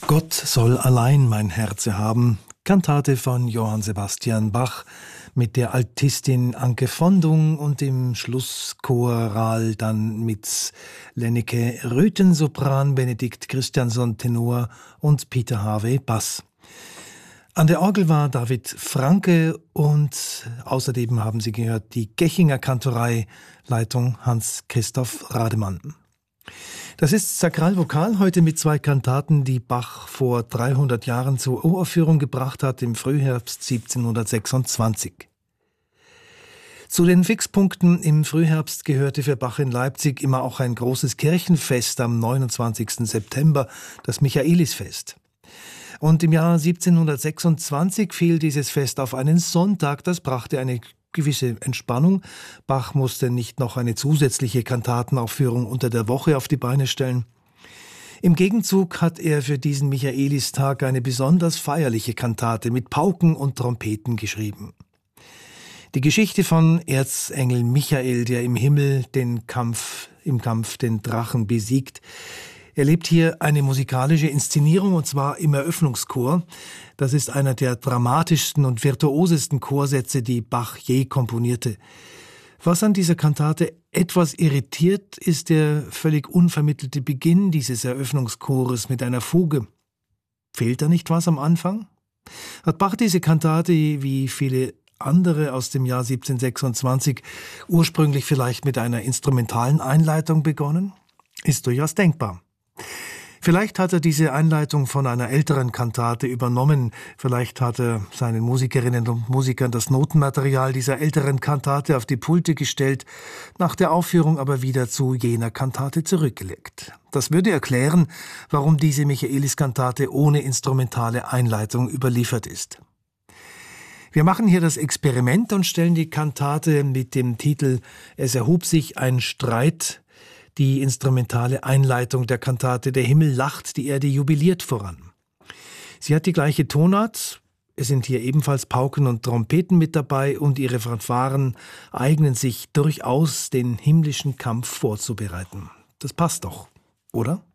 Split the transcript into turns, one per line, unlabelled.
Gott soll allein mein Herze haben, Kantate von Johann Sebastian Bach mit der Altistin Anke Fondung und im Schlusschoral dann mit Lenneke Röthen Sopran, Benedikt Christiansson Tenor und Peter Harvey Bass. An der Orgel war David Franke und außerdem haben Sie gehört die Gechinger Kantorei, Leitung Hans-Christoph Rademann. Das ist Sakralvokal, heute mit 2 Kantaten, die Bach vor 300 Jahren zur Uraufführung gebracht hat, im Frühherbst 1726. Zu den Fixpunkten im Frühherbst gehörte für Bach in Leipzig immer auch ein großes Kirchenfest am 29. September, das Michaelisfest. Und im Jahr 1726 fiel dieses Fest auf einen Sonntag, das brachte eine gewisse Entspannung. Bach musste nicht noch eine zusätzliche Kantatenaufführung unter der Woche auf die Beine stellen. Im Gegenzug hat er für diesen Michaelistag eine besonders feierliche Kantate mit Pauken und Trompeten geschrieben. Die Geschichte von Erzengel Michael, der im Himmel im Kampf den Drachen besiegt, erlebt hier eine musikalische Inszenierung, und zwar im Eröffnungschor. Das ist einer der dramatischsten und virtuosesten Chorsätze, die Bach je komponierte. Was an dieser Kantate etwas irritiert, ist der völlig unvermittelte Beginn dieses Eröffnungschores mit einer Fuge. Fehlt da nicht was am Anfang? Hat Bach diese Kantate, wie viele andere aus dem Jahr 1726, ursprünglich vielleicht mit einer instrumentalen Einleitung begonnen? Ist durchaus denkbar. Vielleicht hat er diese Einleitung von einer älteren Kantate übernommen. Vielleicht hat er seinen Musikerinnen und Musikern das Notenmaterial dieser älteren Kantate auf die Pulte gestellt, nach der Aufführung aber wieder zu jener Kantate zurückgelegt. Das würde erklären, warum diese Michaeliskantate ohne instrumentale Einleitung überliefert ist. Wir machen hier das Experiment und stellen die Kantate mit dem Titel »Es erhob sich ein Streit«, die instrumentale Einleitung der Kantate »Der Himmel lacht, die Erde jubiliert« voran. Sie hat die gleiche Tonart, es sind hier ebenfalls Pauken und Trompeten mit dabei und ihre Fanfaren eignen sich durchaus, den himmlischen Kampf vorzubereiten. Das passt doch, oder?